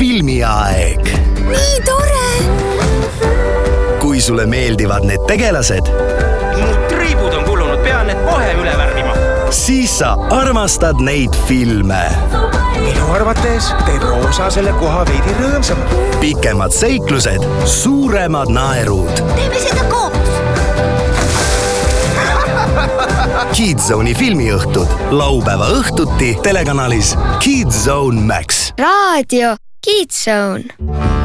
filmiaeg. Nii tore! Kui sulle meeldivad need tegelased, mu triibud on kulunud, pean need kohe üle värvima. siis sa armastad neid filme. Minu arvates teeb roosa selle koha veidi rõõmsama. Pikemad seiklused, suuremad naerud. Teeme seda koos! Kidzone'i filmiõhtud laupäeva õhtuti telekanalis Kidzone Max. Raadio Kidzone.